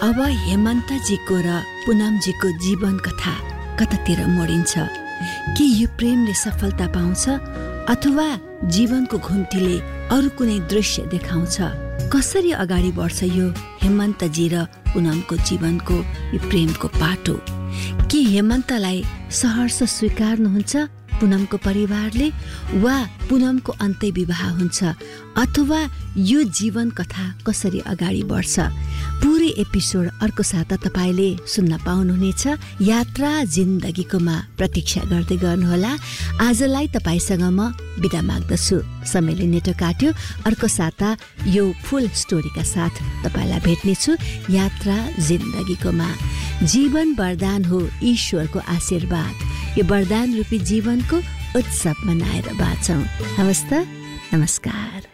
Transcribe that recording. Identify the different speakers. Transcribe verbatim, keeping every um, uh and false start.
Speaker 1: अब हेमन्तजीको र पुनमजीको जीवन कथा कतातिर मोडिन्छ? के यो प्रेमले सफलता पाउँछ अथवा जीवनको घुम्तीले अरू कुनै दृश्य देखाउँछ? कसरी अगाडि बढ्छ यो हेमन्तजी र पुनमको जीवनको यो प्रेमको पाटो? के हेमन्तलाई सहर्ष स्वीकार्नुहुन्छ पुनमको परिवारले, वा पुनमको अन्त्य विवाह हुन्छ, अथवा यो जीवन कथा कसरी अगाडि बढ्छ? पुरै एपिसोड अर्को साता तपाईले सुन्न पाउनुहुनेछ। यात्रा जिन्दगीकोमा प्रतीक्षा गर्दै गर्नुहोला। आजलाई तपाईसँग म बिदा माग्दछु। समयले नेटो काट्यो। अर्को साता यो फुल स्टोरीका साथ तपाईलाई भेट्नेछु यात्रा जिन्दगीकोमा। जीवन वरदान हो, ईश्वरको आशीर्वाद। यो वरदान रूपी जीवनको उत्सव मनाएर बाँचौं। हवस् त, नमस्कार।